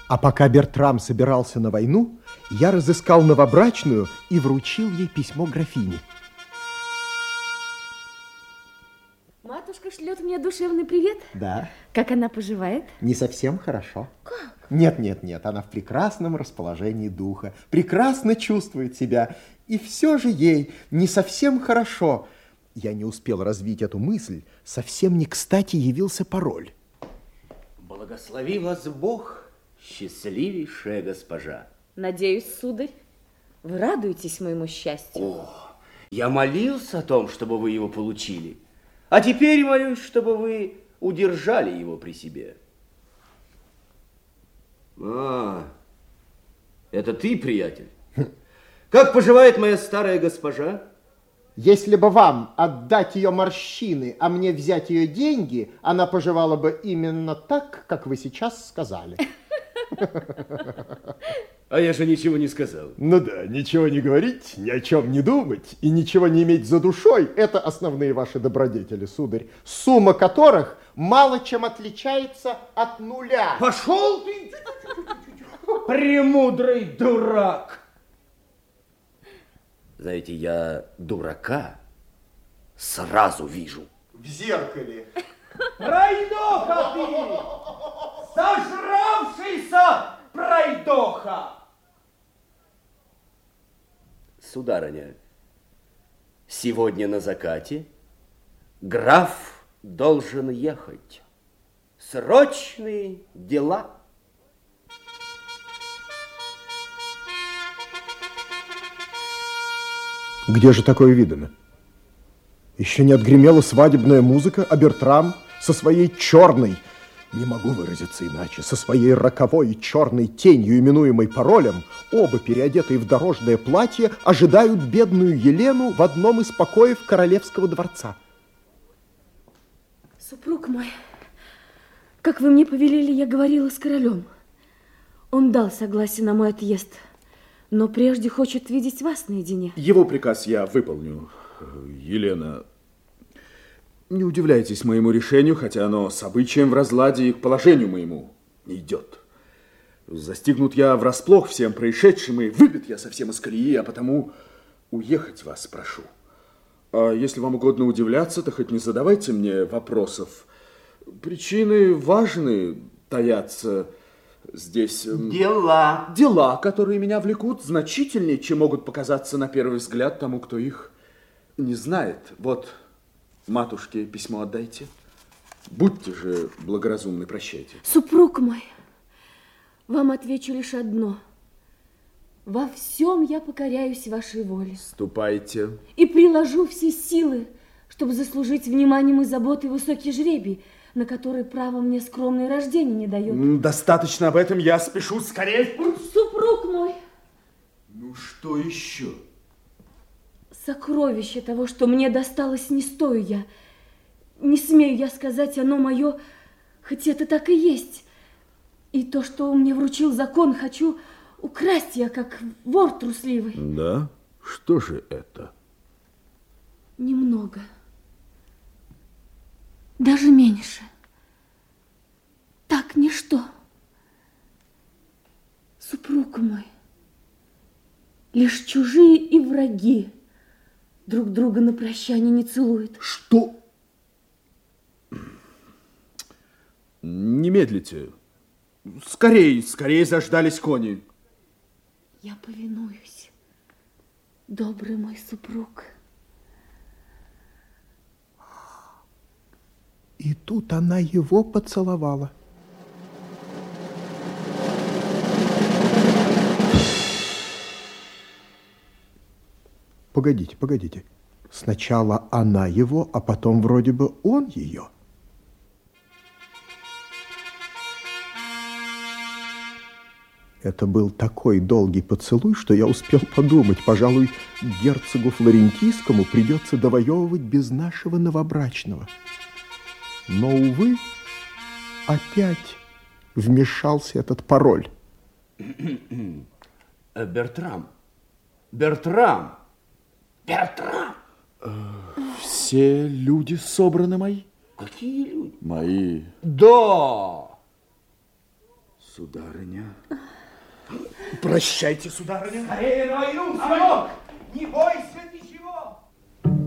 А пока Бертрам собирался на войну, я разыскал новобрачную и вручил ей письмо графине. Матушка шлет мне душевный привет? Да. Как она поживает? Не совсем хорошо. Как? Нет, она в прекрасном расположении духа, прекрасно чувствует себя, и все же ей не совсем хорошо. Я не успел развить эту мысль, совсем не кстати явился пароль. Благослови вас Бог, счастливейшая госпожа. Надеюсь, сударь, вы радуетесь моему счастью. О, я молился о том, чтобы вы его получили, а теперь молюсь, чтобы вы удержали его при себе. Это ты, приятель? Как поживает моя старая госпожа? Если бы вам отдать ее морщины, а мне взять ее деньги, она поживала бы именно так, как вы сейчас сказали. А я же ничего не сказал. Ну да, ничего не говорить, ни о чем не думать и ничего не иметь за душой – это основные ваши добродетели, сударь, сумма которых мало чем отличается от нуля. Пошел ты, премудрый дурак! Знаете, я дурака сразу вижу. В зеркале. Пройдоха ты! Сожравшийся пройдоха! Сударыня, сегодня на закате граф должен ехать. Срочные дела. Где же такое видано? Еще не отгремела свадебная музыка, а Бертрам со своей черной, не могу выразиться иначе, со своей роковой черной тенью, именуемой паролем, оба переодетые в дорожное платье, ожидают бедную Елену в одном из покоев королевского дворца. Супруг мой, как вы мне повелели, я говорила с королем. Он дал согласие на мой отъезд, но прежде хочет видеть вас наедине. Его приказ я выполню, Елена. Не удивляйтесь моему решению, хотя оно с обычаем в разладе и к положению моему не идет. Застигнут я врасплох всем происшедшим, и выбит я совсем из колеи, а потому уехать вас прошу. А если вам угодно удивляться, то хоть не задавайте мне вопросов. Причины важны, таятся здесь... Дела, которые меня влекут, значительнее, чем могут показаться на первый взгляд тому, кто их не знает. Вот, матушке письмо отдайте. Будьте же благоразумны, прощайте. Супруг мой, вам отвечу лишь одно. Во всем я покоряюсь вашей воле. Ступайте. И приложу все силы, чтобы заслужить вниманием и заботой высокий жребий, на который право мне скромное рождение не дает. Достаточно об этом, я спешу скорее. Супруг мой! Ну, что еще? Сокровище того, что мне досталось, не стою я. Не смею я сказать, оно мое, хоть это так и есть. И то, что мне вручил закон, хочу украсть я, как вор трусливый. Да? Что же это? Немного. Даже меньше. Так, ничто. Супруг мой, лишь чужие и враги друг друга на прощание не целуют. Что? Не медлите. Скорей, скорее заждались кони. Я повинуюсь, добрый мой супруг. И тут она его поцеловала. Погодите, погодите. Сначала она его, а потом вроде бы он ее. Это был такой долгий поцелуй, что я успел подумать, пожалуй, герцогу Флорентийскому придется довоевывать без нашего новобрачного. Но, увы, опять вмешался этот пароль. Бертрам! Бертрам! Бертрам! Все люди собраны мои? Какие люди? Мои. Да! Сударыня. Прощайте, сударыня. Скорее на войну, сынок! Не бойся!